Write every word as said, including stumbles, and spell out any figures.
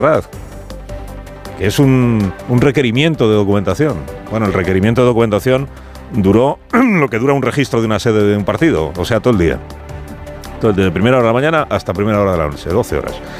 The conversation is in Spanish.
que es un, un requerimiento de documentación. Bueno, el requerimiento de documentación duró lo que dura un registro de una sede de un partido, o sea, todo el día. Todo el día, de primera hora de la mañana hasta primera hora de la noche, doce horas.